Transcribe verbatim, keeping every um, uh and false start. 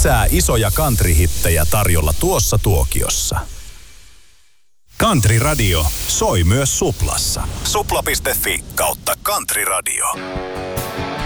Lisää isoja country-hittejä tarjolla tuossa tuokiossa. Country Radio soi myös Suplassa. Supla piste fi kautta country radio.